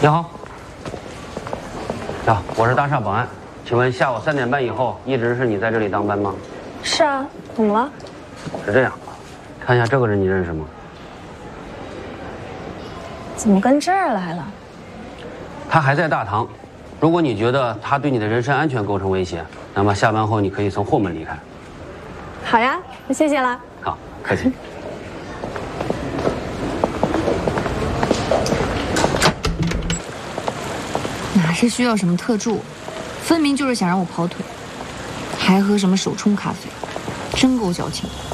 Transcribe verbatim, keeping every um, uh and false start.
你好，呀，我是大厦保安，请问下午三点半以后一直是你在这里当班吗？ 是啊，怎么了？ 是这样，看一下这个人你认识吗？ 怎么跟这儿来了？ 他还在大堂，如果你觉得他对你的人身安全构成威胁，那么下班后你可以从后门离开。 好呀，那谢谢了。 好，客气。 哪是需要什么特助，分明就是想让我跑腿，还喝什么手冲咖啡，真够矫情。